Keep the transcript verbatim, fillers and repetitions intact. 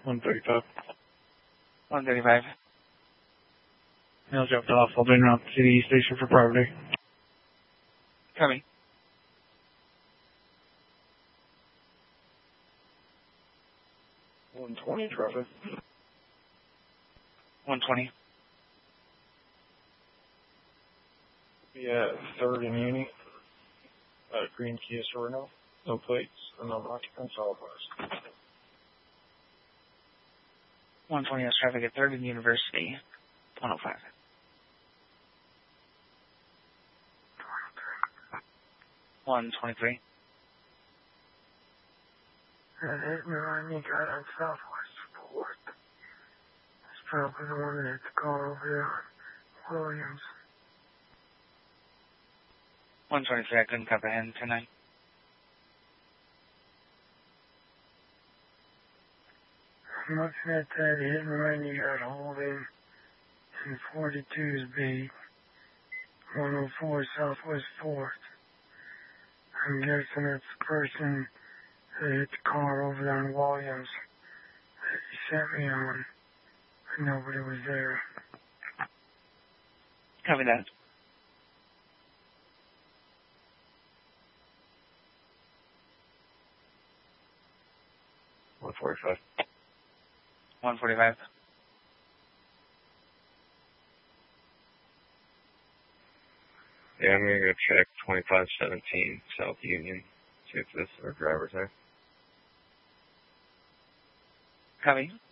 one thirty-five. one thirty-five. Mail dropped off. I'll bring around to the station for property. Copy. one twenty traffic. one twenty. Yeah, third and Uni. Uh, green Kia Sorento. No plates, and no occupants, all bars. one twenty has traffic at third and University. one oh five. one twenty-three. That hit me when you got on Southwest fourth. That's probably the one that hit the car over there. Williams. one twenty-three, I couldn't comprehend tonight. I'm looking at that hit and run you got holding in forty-two's B. one oh four Southwest fourth. I'm guessing it's the person that hit the car over there in Williams that you sent me on. But nobody was there. Copy that. one forty-five. one forty-five. Yeah, I'm gonna go check twenty-five seventeen South Union. See if this our driver's there. Copy.